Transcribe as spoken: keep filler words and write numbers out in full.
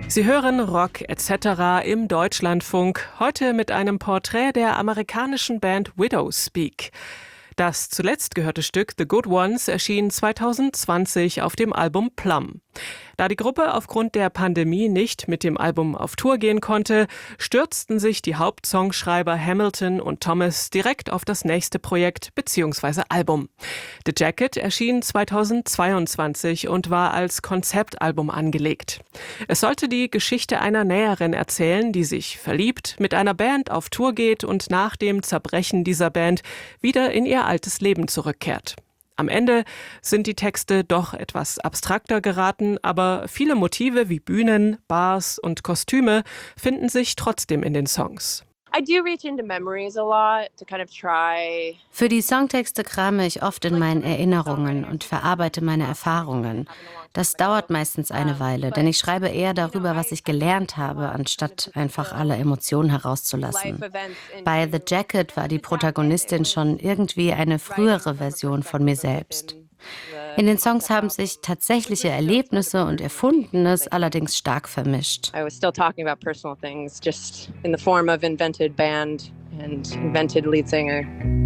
Sie hören Rock et cetera im Deutschlandfunk, heute mit einem Porträt der amerikanischen Band Widowspeak. Das zuletzt gehörte Stück The Good Ones erschien zwanzig zwanzig auf dem Album Plum. Da die Gruppe aufgrund der Pandemie nicht mit dem Album auf Tour gehen konnte, stürzten sich die Hauptsongschreiber Hamilton und Thomas direkt auf das nächste Projekt bzw. Album. The Jacket erschien zwanzig zweiundzwanzig und war als Konzeptalbum angelegt. Es sollte die Geschichte einer Näherin erzählen, die sich verliebt, mit einer Band auf Tour geht und nach dem Zerbrechen dieser Band wieder in ihr altes Leben zurückkehrt. Am Ende sind die Texte doch etwas abstrakter geraten, aber viele Motive wie Bühnen, Bars und Kostüme finden sich trotzdem in den Songs. Für die Songtexte krame ich oft in meinen Erinnerungen und verarbeite meine Erfahrungen. Das dauert meistens eine Weile, denn ich schreibe eher darüber, was ich gelernt habe, anstatt einfach alle Emotionen herauszulassen. Bei The Jacket war die Protagonistin schon irgendwie eine frühere Version von mir selbst. In den Songs haben sich tatsächliche Erlebnisse und Erfundenes allerdings stark vermischt. I was still talking about personal things, just in the form of invented band and invented lead singer.